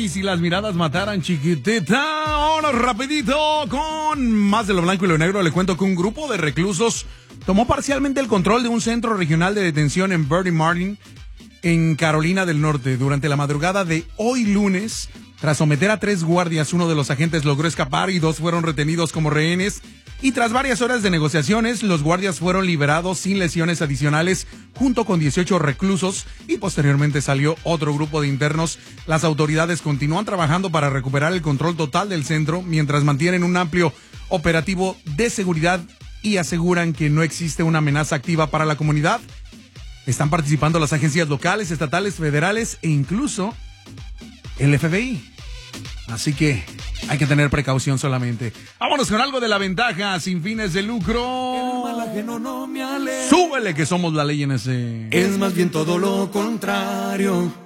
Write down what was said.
y si las miradas mataran, chiquitita. Ahora rapidito con más de lo blanco y lo negro. Le cuento que un grupo de reclusos tomó parcialmente el control de un centro regional de detención en Bertie Martin, en Carolina del Norte, durante la madrugada de hoy lunes. Tras someter a 3 guardias, uno de los agentes logró escapar y 2 fueron retenidos como rehenes. Y tras varias horas de negociaciones, los guardias fueron liberados sin lesiones adicionales, junto con 18 reclusos, y posteriormente salió otro grupo de internos. Las autoridades continúan trabajando para recuperar el control total del centro, mientras mantienen un amplio operativo de seguridad y aseguran que no existe una amenaza activa para la comunidad. Están participando las agencias locales, estatales, federales e incluso el FBI. Así que hay que tener precaución solamente. Vámonos con algo de La Ventaja, sin fines de lucro. El mal ajeno no me alegra. Súbele que somos la ley en ese. Es más bien todo lo contrario.